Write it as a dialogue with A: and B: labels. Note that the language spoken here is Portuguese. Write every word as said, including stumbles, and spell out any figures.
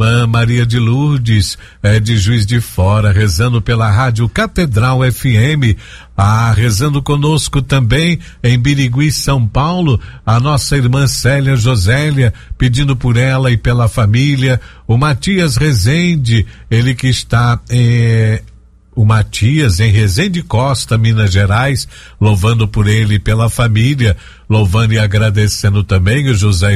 A: Maria de Lourdes, é, de Juiz de Fora, rezando pela Rádio Catedral F M, ah, rezando conosco também em Birigui, São Paulo, a nossa irmã Célia Josélia, pedindo por ela e pela família, o Matias Rezende, ele que está eh, o Matias em Resende Costa, Minas Gerais, louvando por ele e pela família, louvando e agradecendo também o José